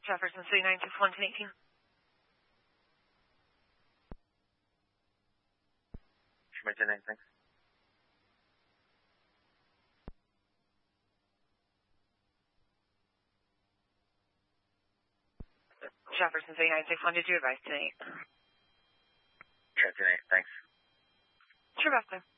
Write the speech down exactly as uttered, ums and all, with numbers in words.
Jefferson City nine six one ten eighteen. Schmidt ten eight, thanks. Jefferson City nine six one, did you advise tonight? Schmidt ten eight, thanks. Sure, Bethlehem.